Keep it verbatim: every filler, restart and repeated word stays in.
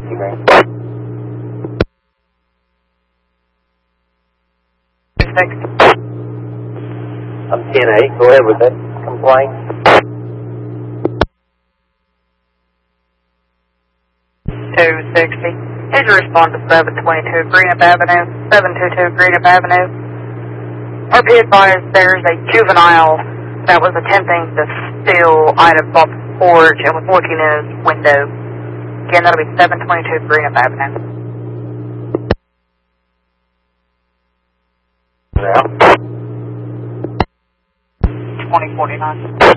I'm ten eight. Go ahead with that complaint. two sixty. Here's your response to seven twenty-two Greenup Avenue, seven two two Greenup Avenue. R P advised there's a juvenile that was attempting to steal items off the porch and was looking in his window. Again, that'll be seven twenty-two Greenup Avenue. Now. twenty forty-nine.